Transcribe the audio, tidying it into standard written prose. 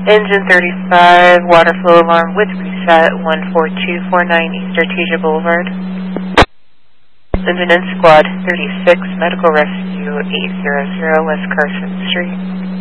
Engine 35, water flow alarm with reset, 14249 East Artesia Boulevard. Engine and Squad 36, medical rescue 800 West Carson Street.